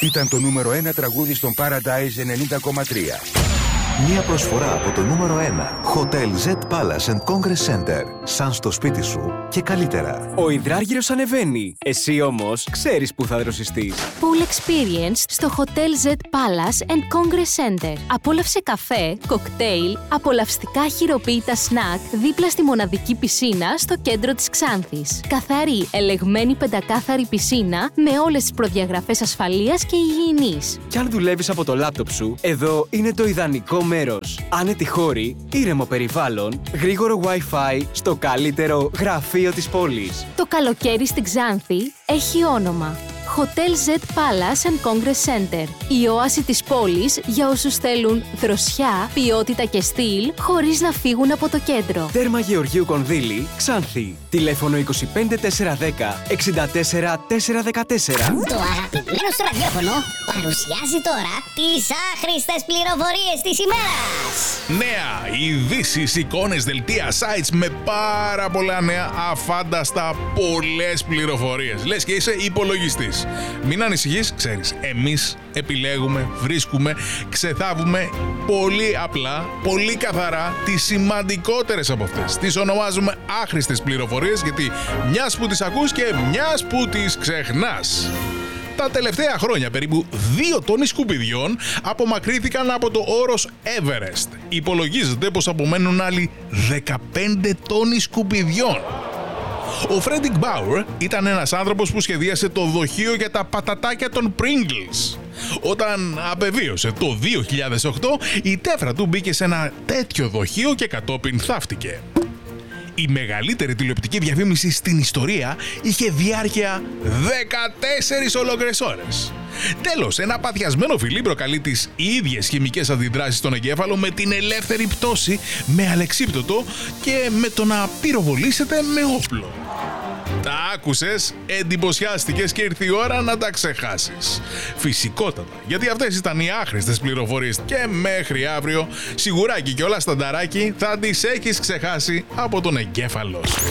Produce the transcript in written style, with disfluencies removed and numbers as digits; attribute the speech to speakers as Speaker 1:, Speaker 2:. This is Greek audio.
Speaker 1: Ήταν το νούμερο 1 τραγούδι στον Paradise 90,3.
Speaker 2: Μια προσφορά από το νούμερο 1 Hotel Z Palace and Congress Center. Σαν στο σπίτι σου και καλύτερα.
Speaker 3: Ο υδράργυρος ανεβαίνει. Εσύ όμως ξέρεις που θα δροσιστείς.
Speaker 4: Pool Experience στο Hotel Z Palace and Congress Center. Απόλαυσε καφέ, κοκτέιλ, απολαυστικά χειροποίητα σνακ δίπλα στη μοναδική πισίνα στο κέντρο της Ξάνθης. Καθαρή, ελεγμένη πεντακάθαρη πισίνα με όλες τις προδιαγραφές ασφαλείας και υγιεινής.
Speaker 3: Κι αν δουλεύεις από το λάπτοπ σου, εδώ είναι το ιδανικό μέρος. Άνετη χώρη, ήρεμο περιβάλλον, γρήγορο Wi-Fi στο καλύτερο γραφείο της πόλης.
Speaker 4: Το καλοκαίρι στην Ξάνθη έχει όνομα. Hotel Z Palace and Congress Center. Η όαση της πόλης για όσους θέλουν δροσιά, ποιότητα και στυλ, χωρίς να φύγουν από το κέντρο.
Speaker 3: Τέρμα Γεωργίου Κονδύλη, Ξάνθη. Τηλέφωνο 25 410 64 414.
Speaker 5: Το αγαπημένο σου ραδιόφωνο παρουσιάζει τώρα τις άχρηστες πληροφορίες της ημέρας.
Speaker 6: Νέα, ειδήσεις, εικόνες, δελτία, sites με πάρα πολλά νέα, αφάνταστα πολλές πληροφορίες. Λες και είσαι υπολογιστής. Μην ανησυχείς, ξέρεις, εμείς επιλέγουμε, βρίσκουμε, ξεθάβουμε πολύ απλά, πολύ καθαρά τις σημαντικότερες από αυτές. Τις ονομάζουμε άχρηστες πληροφορίες γιατί μιας που τις ακούς και μιας που τις ξεχνάς. Τα τελευταία χρόνια περίπου 2 τόνοι σκουπιδιών απομακρύθηκαν από το όρος Everest. Υπολογίζεται πως απομένουν άλλοι 15 τόνοι σκουπιδιών. Ο Φρέντικ Μπάουερ ήταν ένας άνθρωπος που σχεδίασε το δοχείο για τα πατατάκια των Pringles. Όταν απεβίωσε το 2008, η τέφρα του μπήκε σε ένα τέτοιο δοχείο και κατόπιν θαύτηκε. Η μεγαλύτερη τηλεοπτική διαφήμιση στην ιστορία είχε διάρκεια 14 ολόκληρες ώρες. Τέλος, ένα παθιασμένο φιλί προκαλεί τις ίδιες χημικές αντιδράσεις στον εγκέφαλο με την ελεύθερη πτώση με αλεξίπτωτο και με το να πυροβολήσετε με όπλο. Τα άκουσες, εντυπωσιάστηκες και ήρθε η ώρα να τα ξεχάσεις. Φυσικότατα, γιατί αυτές ήταν οι άχρηστες πληροφορίες και μέχρι αύριο, σιγουράκι και όλα στανταράκι θα τις έχεις ξεχάσει από τον εγκέφαλό σου.